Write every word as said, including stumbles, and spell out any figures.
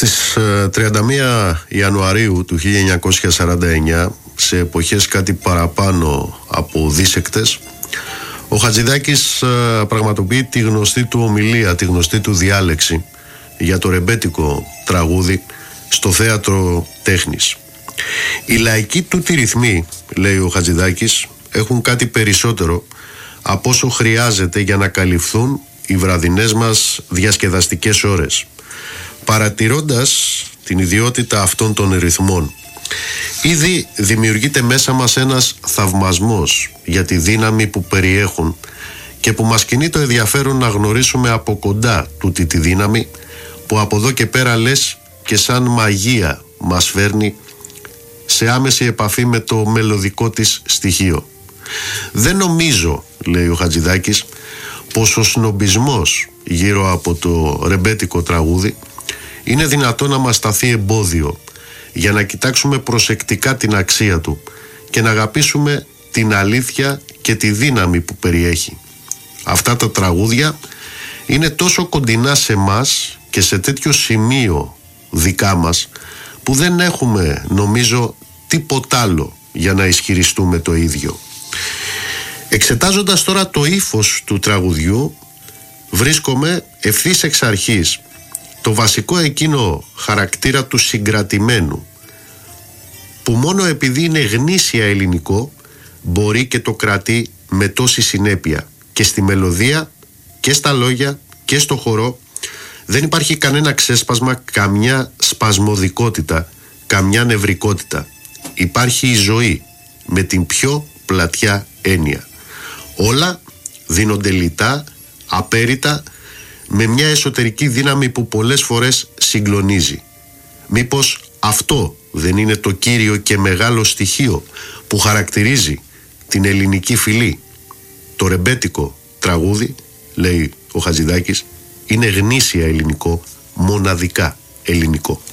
Στις τριάντα μία Ιανουαρίου του χίλια εννιακόσια σαράντα εννιά, σε εποχές κάτι παραπάνω από δίσεκτες, ο Χατζηδάκης πραγματοποιεί τη γνωστή του ομιλία, τη γνωστή του διάλεξη για το ρεμπέτικο τραγούδι στο Θέατρο Τέχνης. Οι λαϊκοί τούτοι ρυθμοί, λέει ο Χατζηδάκης, έχουν κάτι περισσότερο από όσο χρειάζεται για να καλυφθούν οι βραδινές μας διασκεδαστικές ώρες. Παρατηρώντας την ιδιότητα αυτών των ρυθμών, ήδη δημιουργείται μέσα μας ένας θαυμασμός για τη δύναμη που περιέχουν και που μας κινεί το ενδιαφέρον να γνωρίσουμε από κοντά τούτη τη δύναμη που από εδώ και πέρα λες και σαν μαγεία μας φέρνει σε άμεση επαφή με το μελωδικό της στοιχείο. Δεν νομίζω, λέει ο Χατζηδάκης, πως ο σνομπισμός γύρω από το ρεμπέτικο τραγούδι είναι δυνατό να μας σταθεί εμπόδιο για να κοιτάξουμε προσεκτικά την αξία του και να αγαπήσουμε την αλήθεια και τη δύναμη που περιέχει. Αυτά τα τραγούδια είναι τόσο κοντινά σε μας και σε τέτοιο σημείο δικά μας που δεν έχουμε, νομίζω, τίποτα άλλο για να ισχυριστούμε το ίδιο. Εξετάζοντας τώρα το ύφος του τραγουδιού, βρίσκομαι ευθύς εξ αρχής το βασικό εκείνο χαρακτήρα του συγκρατημένου, που μόνο επειδή είναι γνήσια ελληνικό μπορεί και το κρατεί με τόση συνέπεια. Και στη μελωδία και στα λόγια και στο χορό δεν υπάρχει κανένα ξέσπασμα, καμιά σπασμωδικότητα, καμιά νευρικότητα. Υπάρχει η ζωή με την πιο πλατιά έννοια. Όλα δίνονται λιτά, απέριτα, με μια εσωτερική δύναμη που πολλές φορές συγκλονίζει. Μήπως αυτό δεν είναι το κύριο και μεγάλο στοιχείο που χαρακτηρίζει την ελληνική φυλή? Το ρεμπέτικο τραγούδι, λέει ο Χατζηδάκης, είναι γνήσια ελληνικό, μοναδικά ελληνικό.